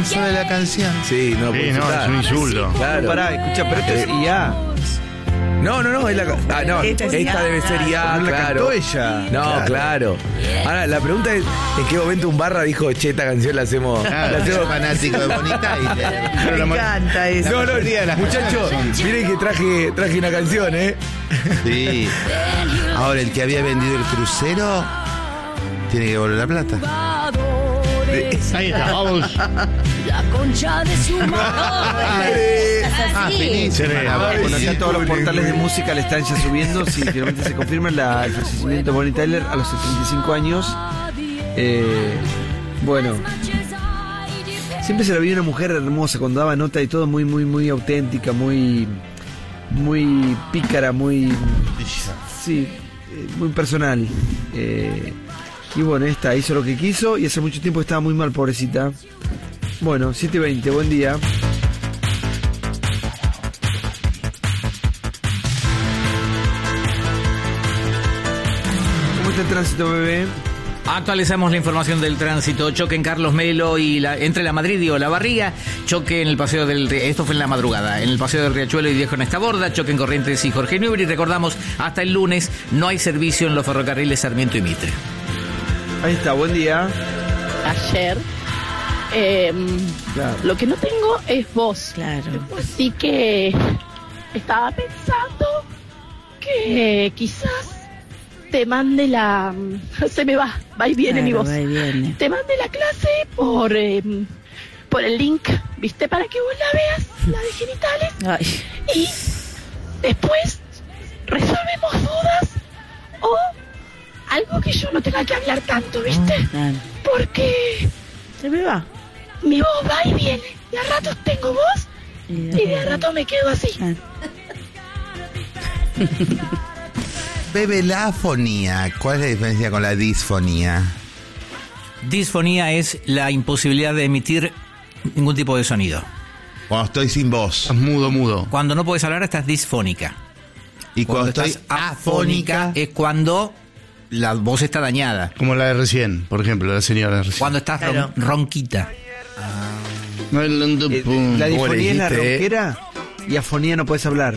solo de la canción. Sí, no, Sí, no, es un insulto. Claro. Pará, escucha, pero esto es IA. No, es la. No, Esta es esta IA, debe ser IA, No la claro. cantó ella. No, claro. Ahora, la pregunta es: ¿en qué momento un barra dijo, che, esta canción la hacemos? Claro, la hacemos fanático de Bonita Pero Me encanta eso. No, muchachos, miren que traje una canción, ¿eh? Sí. Ahora, el que había vendido el crucero tiene que devolver la plata. Ahí está, vamos. La concha de su madre. finísimo. Bueno, acá todos los portales de música le están ya subiendo. Si finalmente se confirma el fallecimiento de Bonnie Tyler a los 75 años. Bueno, siempre se la vio una mujer hermosa cuando daba nota y todo, muy, muy, muy auténtica, muy pícara, muy. Sí, muy personal. Y bueno, esta hizo lo que quiso y hace mucho tiempo estaba muy mal, pobrecita. Bueno, 7:20, buen día. ¿Cómo está el tránsito, bebé? Actualizamos la información del tránsito. Choque en Carlos Melo y entre la Madrid y Olavarría. Choque en el paseo del... Esto fue en la madrugada. En el paseo del Riachuelo y Viejo Nestaborda. Choque en Corrientes y Jorge Newbery. Recordamos, hasta el lunes no hay servicio en los ferrocarriles Sarmiento y Mitre. Ahí está, buen día. Ayer. Claro. Lo que no tengo es voz. Claro. Así que estaba pensando que quizás te mande la... Se me va y viene mi voz. Va y viene. Te mande la clase por el link, ¿viste? Para que vos la veas, la de genitales. Ay. Y después resolvemos dudas o algo que yo no tenga que hablar tanto, ¿viste? Claro. Porque Se me va. mi voz va y viene. De a ratos tengo voz y de a rato me quedo así. Claro. Bebe, la afonía. ¿Cuál es la diferencia con la disfonía? Disfonía es la imposibilidad de emitir ningún tipo de sonido. Cuando estoy sin voz. Estás mudo. Cuando no puedes hablar estás disfónica. Y cuando estoy estás afónica es cuando la voz está dañada. Como la de recién, por ejemplo, la señora de recién. Cuando estás Claro. ronquita. La ¿Cómo le disfonía es la dijiste, ronquera y afonía no puedes hablar.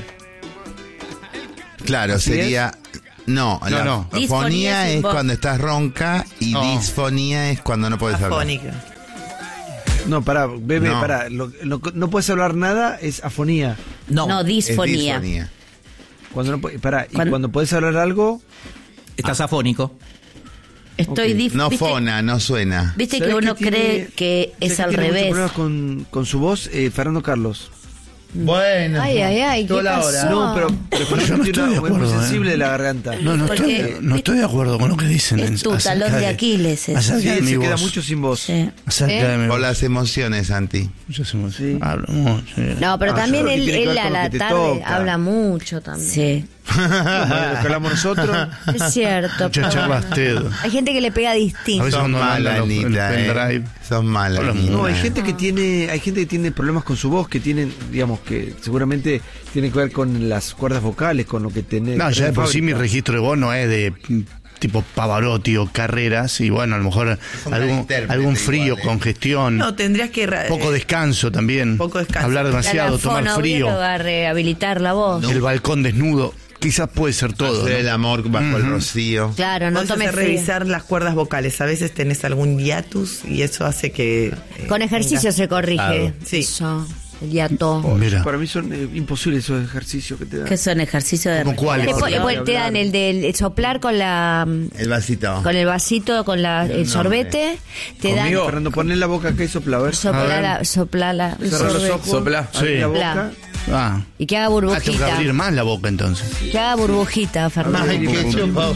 Claro, ¿Así sería... No, No, la no. afonía Disfonía es sin voz. cuando estás ronca y No. disfonía es cuando no puedes hablar. Afónica. No, pará, bebé, No. pará. No puedes hablar nada es afonía. No, No, Es disfonía. disfonía. Cuando no pará, y Cuando- cuando puedes hablar algo, estás afónico. Estoy Ok. No ¿viste? fona, no suena. Viste ¿sabés que uno tiene- cree que ¿sabés es que al tiene muchos revés. problemas con su voz? Fernando Carlos. Bueno. Ay, ¿qué pasó? No, pero Fernando tiene una es muy sensible de la garganta. No Porque- estoy de acuerdo con lo que dicen. Es tu acerca talón de Aquiles, eso. Acerca Sí, de mi se queda voz. mucho sin voz. Sí. Acerca de mi Por voz. las emociones, Santi. Muchas emociones. Sí. Hablo mucho. No, pero Ah, también yo creo que tiene que él ver a con lo la que te tarde toca. habla mucho también. Sí. Como lo que hablamos nosotros. Es cierto. Muchas pero charlas bueno. TED. Hay gente que le pega A distinto. veces Son cuando malas, mandan los Anita, pendrive. Son malas, Hola, Anita. No, hay gente que tiene problemas con su voz, que tienen, digamos, que tiene que ver con las cuerdas vocales, con lo que tenés. No, ya de por sí mi fábrica. registro de voz no es de tipo Pavarotti o Carreras, y bueno, a lo mejor Son gran intérprete algún frío, igual, congestión, No, tendrías que... poco descanso también, poco descanso. hablar demasiado, tomar frío, Va a rehabilitar la voz. el balcón desnudo, quizás puede ser todo. Hacer ¿no? el amor bajo el rocío. Claro, no Podés tomes hacer frío. revisar las cuerdas vocales. A veces tenés algún hiatus y eso hace que... Con ejercicio se corrige. Claro. Sí. Eso, el hiato. Mira, Para mí son imposibles esos ejercicios que te dan. Que son ejercicios de... ¿Cómo cuáles? Te dan el de soplar con El vasito. con el vasito, con el sorbete. Te dan Conmigo, Fernando, ponle la boca acá y sopla, a ver. soplar Cerra los ojos, Sopla. Sí. abre la Sopla. boca. y que haga tengo que burbujita. abrir más la boca entonces. Que haga burbujita, Fernando. Ay, qué chupa,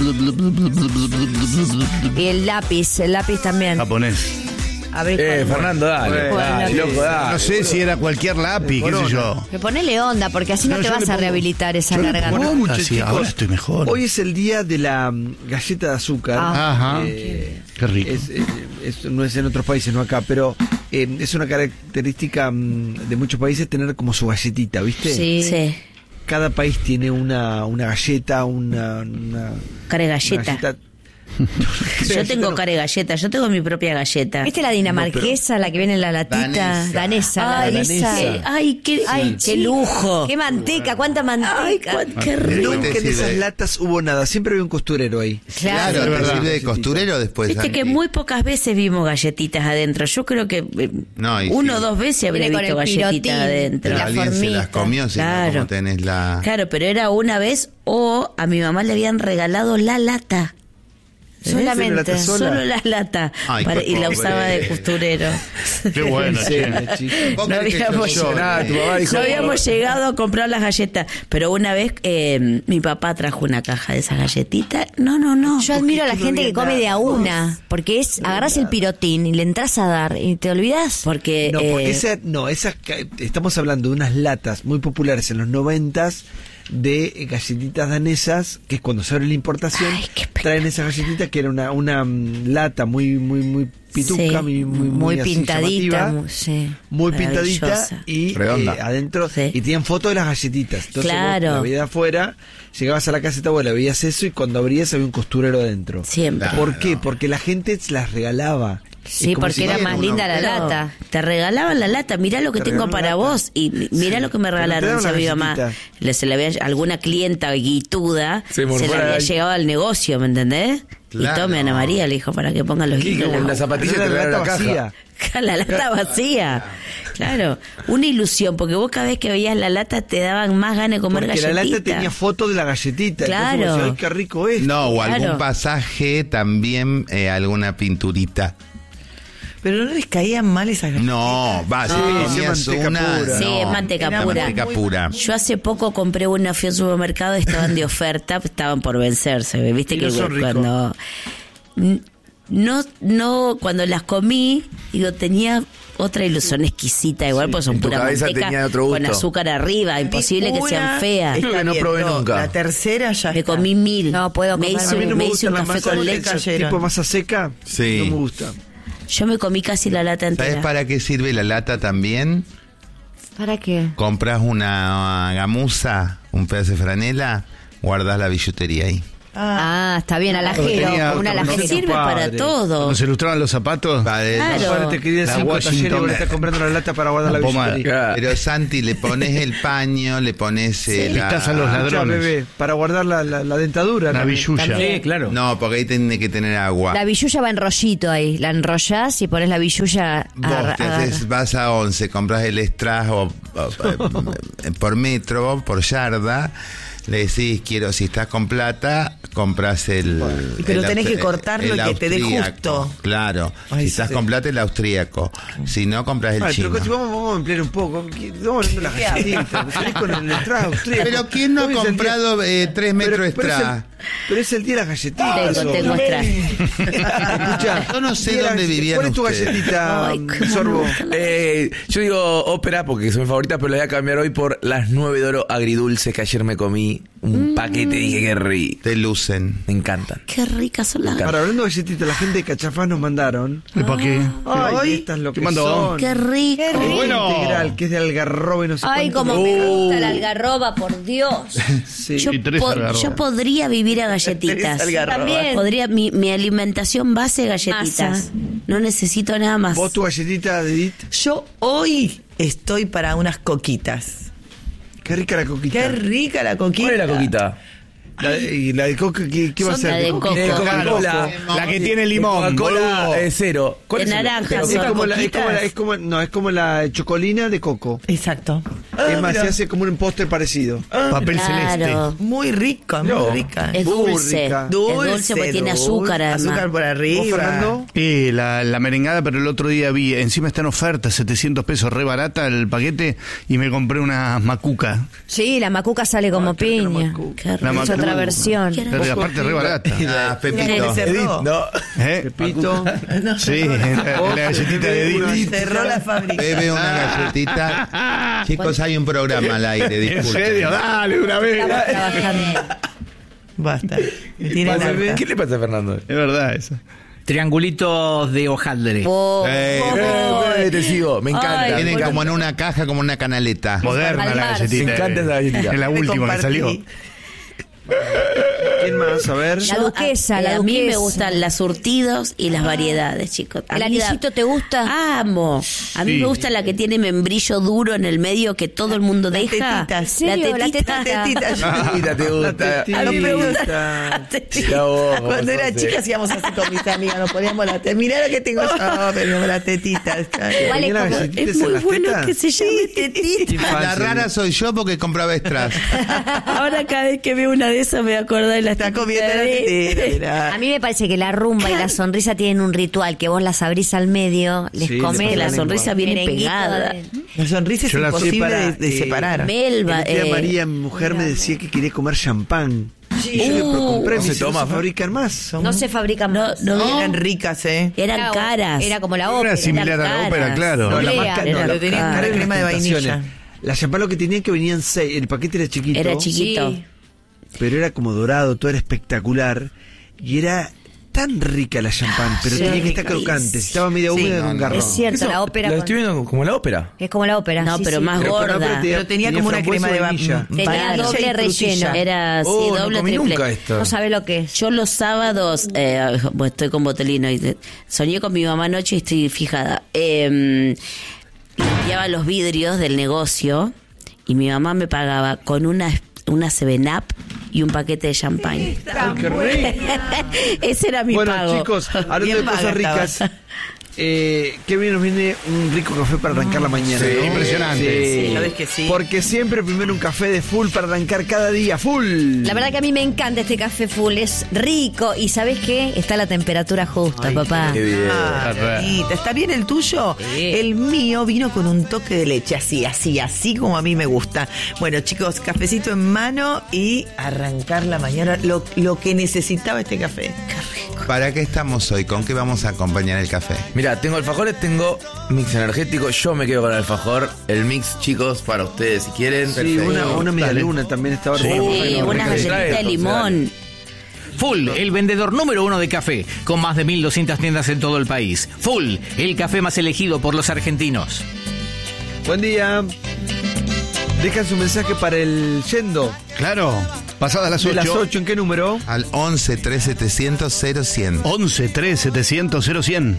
Y el lápiz también. Japonés. Abrí con- Fernando, dale. Bueno, Dale, loco, dale. No sé si era cualquier lápiz, qué sé yo. Pero ponele onda, porque así no, No, te yo vas le a pongo- rehabilitar esa yo le garganta. pongo- Escuchen, Así, chicos, ahora estoy mejor. Hoy es el día de la galleta de azúcar. Ajá. Qué rico. No es en otros países, no acá, pero es una característica de muchos países tener como su galletita, ¿viste? Sí. Cada país tiene una galleta, una Cara de galleta. galleta Yo tengo cara de galleta, yo tengo mi propia galleta. ¿Viste la dinamarquesa, la que viene en la latita? Danesa. Ay, danesa. Ay, qué lujo. Qué manteca, cuánta manteca. Qué rico. Nunca en sirve? esas latas hubo nada. Siempre había un costurero ahí. Claro, ¿te sirve de costurero después? Viste que muy pocas veces vimos galletitas adentro. Yo creo que No, y uno o sí. dos veces habré Viene con visto el galletitas pirotín. adentro. Pero la alguien se formita. las comió, si Claro. no, como tenés la... Claro, pero era una vez o a mi mamá le habían regalado la lata. Solamente. lata sola. Solo la lata. Ay, Y la pobre. usaba de costurero. Qué bueno, che. ¿Vos No querés que habíamos, yo llore? Nada, tu mamá dijo, no habíamos llegado a comprar las galletas. Pero una vez mi papá trajo una caja de esas galletitas. No. Yo admiro a la ¿Por qué gente no que come había de a nada? una, porque agarras el pirotín y le entras a dar y te olvidas. Porque No, porque estamos hablando de unas latas muy populares en los 90s de galletitas danesas, que es cuando se abre la importación, Ay, qué espectacular. traen esas galletitas que era una lata muy pituca, Sí, muy así pintadita, llamativa, sí, muy pintadita maravillosa. y Redonda. adentro, Sí. y tenían fotos de las galletitas. Entonces Claro. vos la veías afuera, llegabas a la casa de tu abuela, veías eso y cuando abrías había un costurero adentro. Siempre. ¿Por qué? Porque la gente las regalaba. Sí, Es como porque si era fuera más una- linda la Pero lata. te regalaban la lata, mirá lo que Te tengo regalaban para lata. vos y mirá lo que me Pero te regalaron, daban decía la mi mamá. galletita. Se le había alguna clienta guituda, Se se le morfó la había gall- llegado al negocio, ¿me entendés? Claro. Y tome Ana María le dijo para que pongan los ¿Qué? guitos. Con la zapatilla Pero te era regalaron la lata caja. vacía. La lata vacía. Claro, una ilusión, porque vos cada vez que veías la lata te daban más ganas de comer Porque galletita. la lata tenía foto de la galletita. Claro. Entonces vos decías, "Ay, qué rico es". No, o algún Claro. pasaje también, alguna pinturita. Pero no les caían mal esas galletas. No, va, si Sí, te sí, comías manteca una... pura. Sí, no, es manteca era pura. manteca pura. Yo hace poco compré una, fui al supermercado y estaban de oferta, estaban por vencerse, viste Y que no son ricos. cuando no cuando las comí, digo, tenía otra ilusión exquisita, igual pues son en tu pura cabeza manteca tenía otro gusto. con azúcar arriba, imposible que sean feas. Creo que no probé nunca. La tercera ya Me está. comí 1000. No puedo me comer. hice, A mí no me me hice gusta un la café masa con de leche. cayeron. tipo masa seca. Sí. No me gusta. Yo me comí casi la lata entera. ¿Sabes para qué sirve la lata también? ¿Para qué? Compras una gamuza, un pedazo de franela, guardas la billutería ahí. Ah, está bien, alajero, tenía como un otro, Me alajero. sirve para Padre. todo. Cuando se ilustraban los zapatos. Claro. Aparte, te quería La 5 talleres y Washington. ahora estás comprando la lata para guardar la La pomada. billutería. Claro. Pero Santi, le pones el paño, le pones la... Estás a los Escuchá, ladrones. bebé, para guardar la dentadura. La también. billulla. Sí, claro. No, porque ahí tiene que tener agua. La billulla va en rollito ahí. La enrollás y pones la billulla Vos te haces, vas a 11, compras el strass por metro, por yarda, le decís, si estás con plata, compras Pero el tenés que austri- cortarlo el y que te dé austríaco. justo. Claro, Ay, si sí, estás sí. con plata, el austríaco. Si no, compras el Ay, chino. pero vamos a ampliar un poco. Estamos hablando de las galletitas. Salís con el strass austríaco. Pero ¿quién no ha Hoy es el día- comprado 3 metros de pero es el- strass? Pero es el día de las galletitas. Tengo strass. Escuchá, Yo no sé día de las dónde galletitas. vivían ¿Cuál es tu ustedes? galletita, Ay, cómo Sorbo? me gusta la- Yo digo ópera porque son mis favoritas, pero la voy a cambiar hoy por las 9 de oro agridulces que ayer me comí. Un paquete y dije que rico. Te lucen. Me encantan. Qué ricas son las Ahora, hablando de galletitas, la gente de Cachafaz nos mandaron. ¿Y para qué? Ay, estas lo que ¿Qué mandó? son. Qué rico. Bueno. Integral, que es de algarroba y no sé Ay, cuánto. como me gusta la algarroba, por Dios. Sí. Yo, Y tres algarrobas. yo podría vivir a galletitas. Tres algarrobas. También. Podría mi alimentación base galletitas. Masa. No necesito nada más. ¿Vos tu galletita de Edith? Yo hoy estoy para unas coquitas. Qué rica la coquita. Qué rica la coquita. ¿Cuál es la coquita? Y la de coca, ¿qué va a Son ser? la de coco. De Coca-Cola. La que tiene limón, Coca-Cola boludo. cero. ¿Cuál De es el- naranja, pero sí. Es como, la, coquitas. es como la chocolina de coco. Exacto. Es más, mira. se hace como un postre parecido. Papel celeste. Claro. Muy rica, muy No. rica. Es Muy dulce. rica. Es dulce porque tiene azúcar además. Azúcar por arriba. ¿Vos, Fernando? La merengada, pero el otro día vi, encima está en oferta, 700 pesos, re barata el paquete, y me compré una macuca. Sí, la macuca sale como qué rica la piña. macuca. Qué La rico. Es otra macuca. versión. Aparte re barata. Ah, Pepito. Se cerró. No. ¿Eh? Pepito. Sí, la galletita de Edith. Cerró la fábrica. Bebe una galletita. Chicos, hay un programa al aire, ¿En disculpen. serio? Dale, una vez. Estamos trabajando. Basta. Me tienen harta. ¿Qué le pasa a Fernando? Es verdad eso. Triangulitos de hojaldre. Oh, Te sigo, me encanta. Ay, Vienen boludo. como en una caja, como una canaleta. Moderna Al la mar. galletita. Me encanta esa galletita. Es la Me última que compartí. salió. ¿Quién más? A ver. La duquesa, la A mí me duquesa. gustan los surtidos y las variedades, chicos. A ¿El mí anillito te gusta? Amo. A mí Sí. me gusta la que tiene membrillo duro en el medio que todo el mundo Las deja. tetitas. ¿En serio? La tetita. Tetitas. Tita, te gusta. A mí me gusta. Tetitas. Ya vos, Cuando era José. chica hacíamos así con mis amigas, nos poníamos la tetita. Mirá lo que tengo yo, teníamos las tetitas. Igual es ¿Tenía como- galletitas Es en muy las bueno tetas? que se llame tetita. La rara soy yo porque compraba extras. Ahora cada vez que veo una de esas me voy a acordar de las Está comiendo la tetitas de- tetera, mirá. A mí me parece que la rumba y la sonrisa tienen un ritual, que vos las abrís al medio, les Sí, comés que la el sonrisa viene merenguito pegada. de- La sonrisa es Yo la imposible Para, de separar. Melba, Mi tía María, mi mujer, me decía que quería comer champán. Y yo le compré, no me se dice, toma, ¿no se ¿no? fabrican más? No se fabrican más. Eran ricas, ¿eh? Eran caras. Era como la ópera. Era similar a la caras. ópera, claro. No, la Olea, más cara, era no, lo la tenían cara cara de crema de presentaciones. vainilla. La champán lo que tenían que venían 6, el paquete era chiquito. Era chiquito. Sí. Pero era como dorado, todo era espectacular. Y era tan rica la champán, pero Sí, tenía que estar rica. crocante. Si estaba media Sí, húmeda era un garrón. Es cierto, Eso, la ópera. La con- estoy viendo como la ópera. Es como la ópera. No, sí, pero sí. más gorda. Pero tenía como una frambuesa crema de y vainilla. Tenía Claro. doble y relleno. frutilla. Era así, Oh, no doble, comí triple. nunca esto. No sabe lo que es. Yo los sábados, bueno, estoy con Botelino y soñé con mi mamá anoche y estoy fijada. Limpiaba los vidrios del negocio y mi mamá me pagaba con una 7-Up y un paquete de champán. Ay, qué rico. Ese era mi Bueno, pago. chicos, hablando Bien de cosas paga ricas, estaba. qué bien nos viene un rico café para arrancar la mañana. Sí, ¿no? impresionante. Sí, sabes que sí. Porque siempre primero un café de full para arrancar cada día, full. La verdad que a mí me encanta este café full, es rico y ¿sabes qué? Está a la temperatura justa, papá. Qué bien. Rita, ¿está bien el tuyo? El mío vino con un toque de leche, así como a mí me gusta. Bueno, chicos, cafecito en mano y arrancar la mañana, lo que necesitaba este café. ¿Para qué estamos hoy? ¿Con qué vamos a acompañar el café? Mira, tengo alfajores, tengo mix energético. Yo me quedo con el alfajor. El mix, chicos, para ustedes si quieren. Sí, una media Dale. luna también estaba Sí, rico. Sí, unas galletitas de limón. Full, el vendedor número 1 de café, con más de 1.200 tiendas en todo el país. Full, el café más elegido por los argentinos. Buen día. Dejan su mensaje para el yendo. Claro, pasadas las De las 8. 8, ¿en qué número? Al 11 3700 0100. 11 3 700 0100.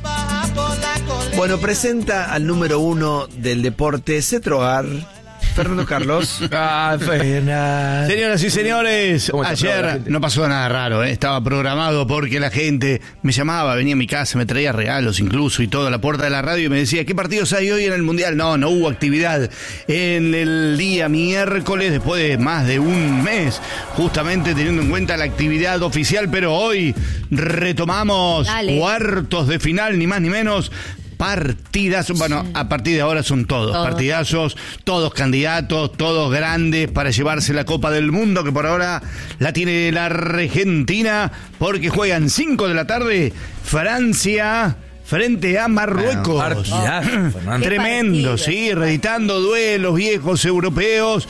Bueno, presenta al número 1 del deporte Cetrogar, Fernando Carlos. Ah, Fernan. Señoras y señores, ¿Cómo está toda la ayer gente? no pasó nada raro, ¿eh? Estaba programado porque la gente me llamaba, venía a mi casa, me traía regalos incluso y todo a la puerta de la radio y me decía, ¿qué partidos hay hoy en el Mundial? No hubo actividad en el día miércoles, después de más de un mes, justamente teniendo en cuenta la actividad oficial, pero hoy retomamos Dale. cuartos de final, ni más ni menos. Partidazos, bueno, a partir de ahora son todos partidazos, todos candidatos, todos grandes para llevarse la Copa del Mundo, que por ahora la tiene la Argentina, porque juegan 5 de la tarde, Francia frente a Marruecos. Partidazo, Fernando. Tremendo, partido, sí, reeditando duelos viejos europeos.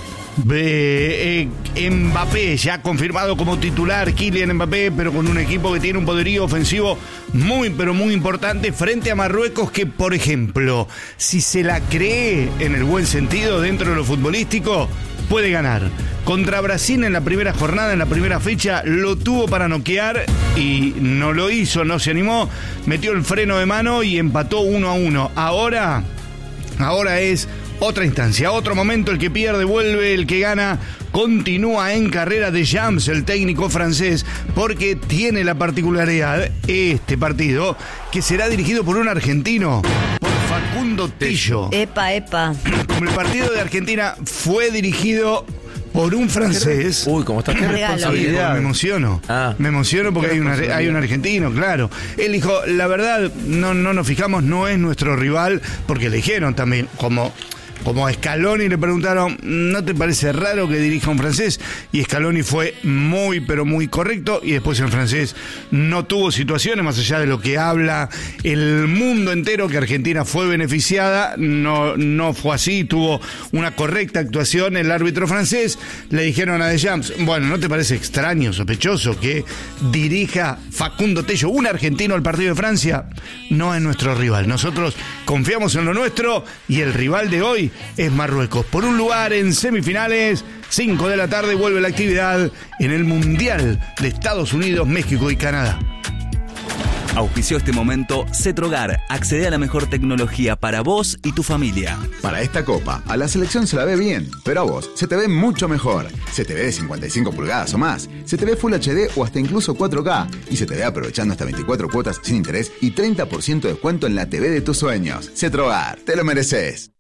Mbappé ya confirmado como titular, Kylian Mbappé, pero con un equipo que tiene un poderío ofensivo muy pero muy importante frente a Marruecos, que por ejemplo, si se la cree en el buen sentido dentro de lo futbolístico, puede ganar. Contra Brasil en la primera jornada, en la primera fecha, lo tuvo para noquear y no lo hizo, no se animó, metió el freno de mano y empató 1-1. Ahora es otra instancia, otro momento, el que pierde vuelve, el que gana continúa en carrera. de Jams, el técnico francés, porque tiene la particularidad, este partido, que será dirigido por un argentino, por Facundo Tello. Epa. Como el partido de Argentina fue dirigido por un francés. Uy, ¿cómo está? Qué Regalo. responsabilidad. Me emociono. Ah. Me emociono porque hay un argentino, claro. Él dijo, la verdad, no nos fijamos, no es nuestro rival, porque le dijeron también, como a Scaloni le preguntaron, ¿no te parece raro que dirija un francés? Y Scaloni fue muy, pero muy correcto, y después el francés no tuvo situaciones, más allá de lo que habla el mundo entero, que Argentina fue beneficiada, no fue así, tuvo una correcta actuación el árbitro francés. Le dijeron a Deschamps, bueno, ¿no te parece extraño, sospechoso que dirija Facundo Tello, un argentino, al partido de Francia? No es nuestro rival, nosotros confiamos en lo nuestro, y el rival de hoy hoy es Marruecos. Por un lugar en semifinales, 5 de la tarde vuelve la actividad en el Mundial de Estados Unidos, México y Canadá. Auspició este momento Cetrogar. Accede a la mejor tecnología para vos y tu familia. Para esta copa, a la selección se la ve bien, pero a vos se te ve mucho mejor. Se te ve de 55 pulgadas o más, se te ve Full HD o hasta incluso 4K, y se te ve aprovechando hasta 24 cuotas sin interés y 30% de descuento en la TV de tus sueños. Cetrogar, te lo mereces.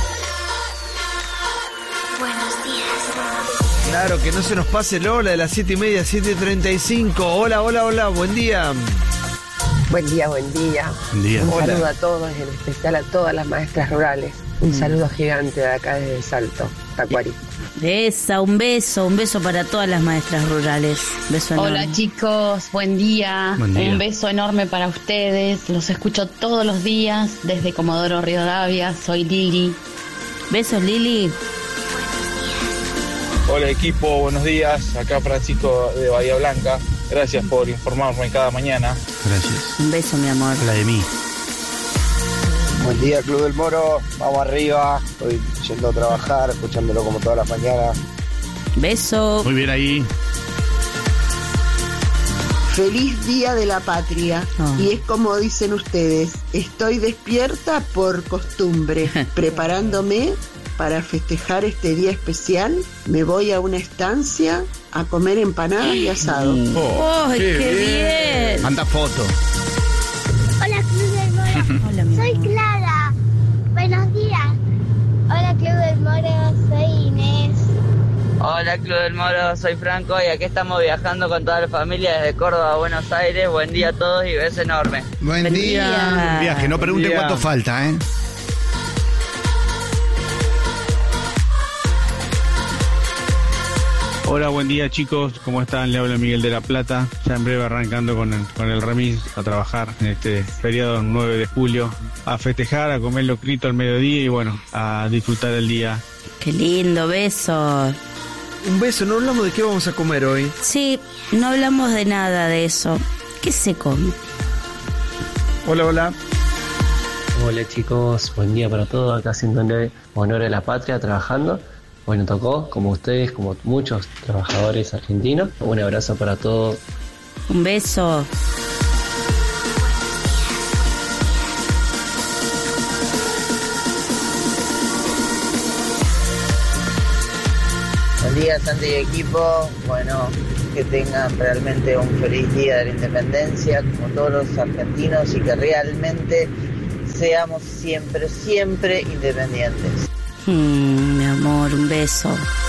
Claro, que no se nos pase el hola de las 7:30, 7:35. Hola, buen día. Buen día. Buen día. Un Hola. saludo a todos, en especial a todas las maestras rurales. Un saludo gigante de acá desde Salto, Tacuarí. Un beso para todas las maestras rurales. Beso enorme. Hola chicos, buen día. Buen día. Un beso enorme para ustedes. Los escucho todos los días desde Comodoro Rivadavia. Soy Lili. Besos, Lili. Hola equipo, buenos días. Acá Francisco de Bahía Blanca. Gracias por informarme cada mañana. Gracias. Un beso, mi amor. La de mí. Buen día, Club del Moro. Vamos arriba. Estoy yendo a trabajar, escuchándolo como todas las mañanas. Beso. Muy bien ahí. Feliz Día de la Patria. Y es como dicen ustedes, estoy despierta por costumbre, preparándome para festejar este día especial. Me voy a una estancia a comer empanadas y asado. ¡Ay, qué bien! Manda foto. Hola, Club del Moro. Hola, mi Soy amor. Clara. Buenos días. Hola, Club del Moro. Soy Inés. Hola Club del Moro, soy Franco y aquí estamos viajando con toda la familia desde Córdoba a Buenos Aires. Buen día a todos y beso enorme. Buen día. Viaje, no pregunten día. cuánto falta, ¿eh? Hola, buen día chicos. ¿Cómo están? Le habla Miguel de la Plata. Ya en breve arrancando con el remis a trabajar en este feriado 9 de julio. A festejar, a comer locrito al mediodía y bueno, a disfrutar el día. Qué lindo, beso. Un beso, no hablamos de qué vamos a comer hoy. Sí, no hablamos de nada de eso. ¿Qué se come? Hola. Hola chicos, buen día para todos, acá haciéndole honor a la patria, trabajando. Bueno, tocó, como ustedes, como muchos trabajadores argentinos. Un abrazo para todos. Un beso. Buen día Santi y equipo. Bueno, que tengan realmente un feliz día de la independencia como todos los argentinos y que realmente seamos siempre independientes. Mi amor, un beso.